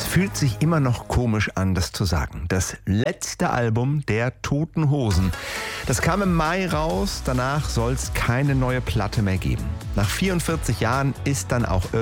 fühlt sich immer noch komisch an, das zu sagen. Das letzte Album der Toten Hosen. Das kam im Mai raus, danach soll es keine neue Platte mehr geben. Nach 44 Jahren ist dann auch